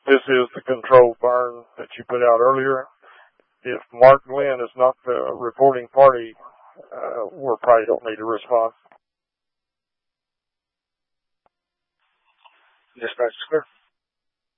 This is the control burn that you put out earlier. If Mark Glenn is not the reporting party, we probably don't need a response. Dispatch is clear.